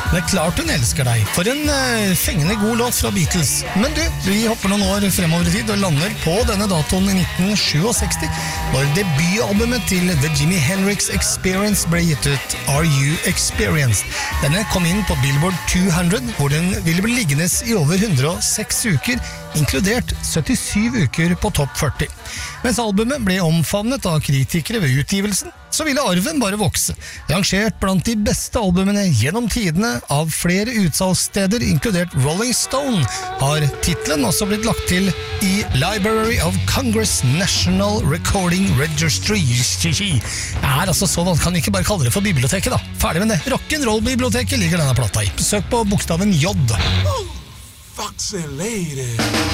Det er klart hun elsker deg. For en fengende god låt fra Beatles. Men du, vi hopper noen år fremover i tid og lander på denne datoen i 1967, når debutalbumet til The Jimi Hendrix Experience ble gitt ut, Are You Experienced? Denne kom inn på Billboard 200, hvor den ville bli liggende i over 106 uker, inkludert 77 uker på topp 40. Mens albumet ble omfavnet av kritikere ved utgivelsen, så ville arven bare vokse. Rangert blant de beste albumene gjennom tidene av flere utsalgssteder, inkludert Rolling Stone, har titlen også blitt lagt til i Library of Congress National Recording Registry. Det er altså så vanskelig, kan vi ikke bare kalle det for biblioteket da. Ferdig med det. Rock'n'roll-biblioteket ligger denne plata i. Søk på bokstaven J. Foxy lady.